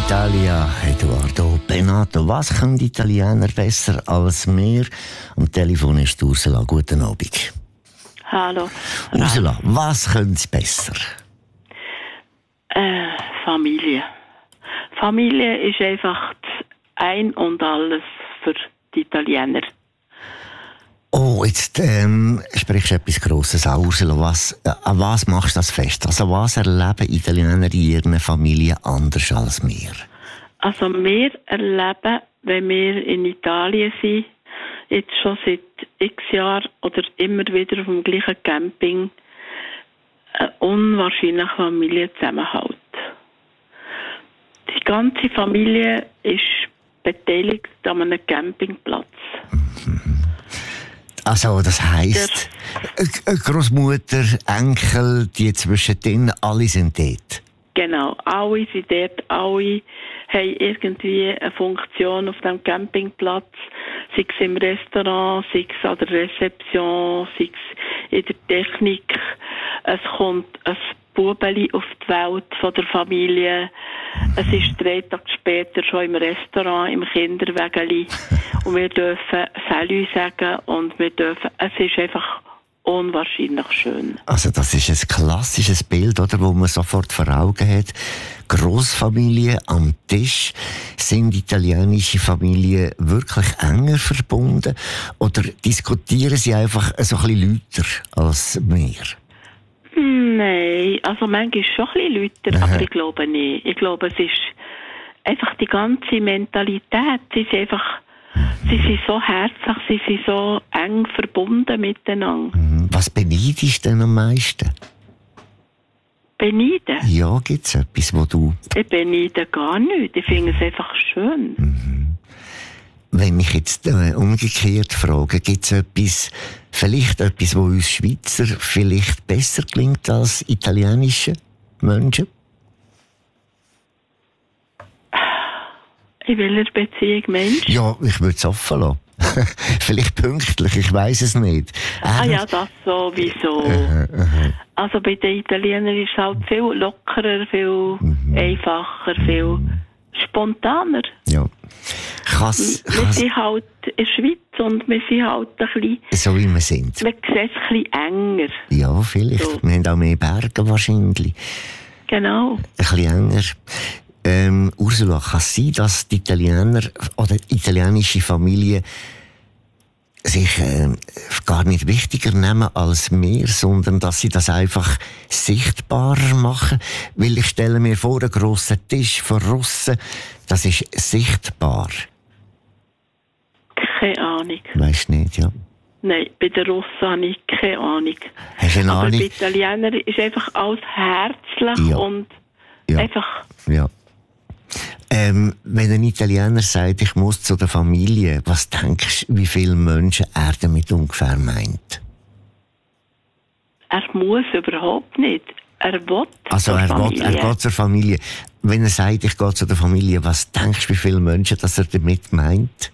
Italia, Eduardo Benato. Was können die Italiener besser als wir? Am Telefon ist Ursula. Guten Abend. Hallo. Ursula, was können sie besser? Familie. Familie ist einfach das Ein und Alles für die Italiener. Oh, jetzt sprichst du etwas Grosses an, Ursula. An was machst du das fest? Also was erleben Italiener in ihren Familien anders als wir? Also wir erleben, wenn wir in Italien sind, jetzt schon seit x Jahren oder immer wieder auf dem gleichen Camping, einen unwahrscheinlichen Familienzusammenhalt. Die ganze Familie ist beteiligt an einem Campingplatz. Also, das heisst, Großmutter, Enkel, die zwischendrin, alle sind dort. Genau, alle sind dort, alle haben irgendwie eine Funktion auf dem Campingplatz, sei es im Restaurant, sei es an der Rezeption, sei es in der Technik. Es kommt ein Bubeli auf die Welt von der Familie. Es ist 3 Tage später schon im Restaurant, im Kinderwägeli. Und wir dürfen Salü sagen und wir dürfen, es ist einfach unwahrscheinlich schön. Also das ist ein klassisches Bild, oder, wo man sofort vor Augen hat. Grossfamilie am Tisch. Sind italienische Familien wirklich enger verbunden? Oder diskutieren sie einfach so ein bisschen lauter als wir? Nein, also manchmal schon ein bisschen lauter, aber ich glaube nicht. Ich glaube, es ist einfach die ganze Mentalität. Sie sind so herzlich, sie sind so eng verbunden miteinander. Was beneidest du denn am meisten? Beneiden? Ja, gibt es etwas, wo du... Ich beneide gar nicht. Ich finde es einfach schön. Wenn ich jetzt umgekehrt frage, gibt es vielleicht etwas, wo uns Schweizer vielleicht besser gelingt als italienische Menschen? In welcher Beziehung, Mensch? Ja, ich würde es offen lassen. Vielleicht pünktlich, ich weiss es nicht. Ja, das sowieso. Also bei den Italienern ist es halt viel lockerer, viel einfacher, viel spontaner. Ja. Wir sind halt in der Schweiz und wir sind halt ein bisschen... So wie wir sind. Wir sehen es ein bisschen enger. Ja, vielleicht. So. Wir haben auch mehr Berge wahrscheinlich. Genau. Ein bisschen enger. Ursula, kann es sein, dass die Italiener oder italienische Familien sich gar nicht wichtiger nehmen als wir, sondern dass sie das einfach sichtbarer machen? Weil ich stelle mir vor, einen grossen Tisch von Russen, das ist sichtbar. Keine Ahnung. Weisst nicht, ja. Nein, bei den Russen habe ich keine Ahnung. Hast du eine Aber Ahnung? bei Italienern ist einfach alles herzlich und einfach... Ja. Wenn ein Italiener sagt, ich muss zu der Familie, was denkst du, wie viele Menschen er damit ungefähr meint? Er muss überhaupt nicht. Er will er geht zur Familie. Wenn er sagt, ich gehe zu der Familie, was denkst du, wie viele Menschen dass er damit meint?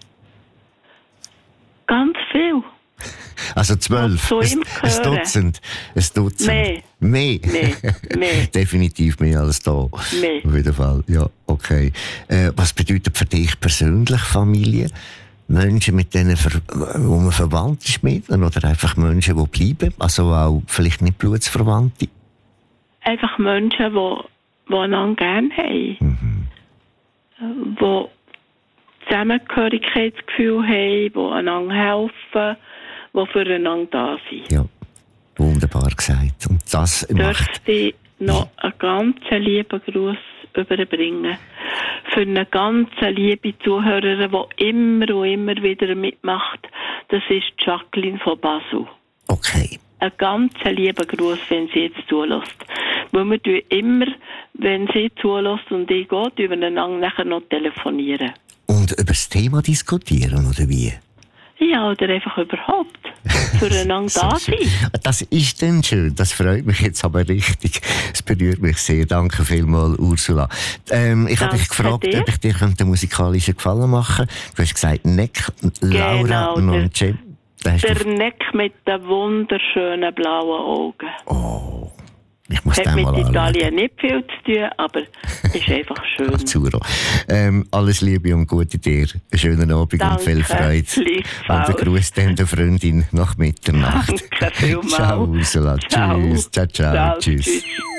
Ganz viel. Also 12, ein Dutzend. Mehr. Mehr? Mehr. Definitiv mehr als da. Mehr. Auf jeden Fall, ja, okay. Was bedeutet für dich persönlich Familie? Menschen, mit denen wo man verwandt ist mit ihnen, oder einfach Menschen, die bleiben? Also auch vielleicht nicht Blutsverwandte? Einfach Menschen, die einander gerne haben. Die Zusammengehörigkeitsgefühl haben, die einander helfen, die füreinander da sind. Ja, wunderbar gesagt. Und das dürfte ich noch einen ganz lieben Gruß überbringen für eine ganz liebe Zuhörerin, die immer und immer wieder mitmacht. Das ist Jacqueline von Basel. Okay. Einen ganz lieben Gruß, wenn sie jetzt zulässt. Weil wir tun immer, wenn sie zulässt und ich gehe, übereinander nachher noch telefonieren. Und über das Thema diskutieren, oder wie? Ja, oder einfach überhaupt füreinander da sein. Das ist dann schön, das freut mich jetzt aber richtig. Es berührt mich sehr. Danke vielmals, Ursula. Ich habe dich gefragt, ob ich dir einen musikalischen Gefallen machen könnte. Du hast gesagt, Neck, Laura Nonce. Der Neck mit den wunderschönen blauen Augen. Oh, Ich muss hat den mit mal anschauen. Italien nicht viel zu tun, aber ist einfach schön. Azzurro. Alles Liebe und Gute dir. Einen schönen Abend und viel Freude. Und den Gruß der Freundin nach Mitternacht. Danke vielmals. Ciao, Ursula. Ciao. Tschüss. Ciao, ciao. Ciao. Tschüss. Tschüss.